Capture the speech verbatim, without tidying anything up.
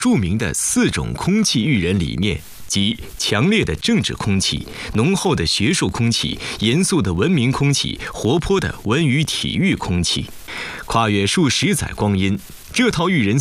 著名的四种空气育人理念，即强烈的政治空气、浓厚的学术空气、严肃的文明空气、活泼的文娱体育空气。跨越数十载光阴，这套育人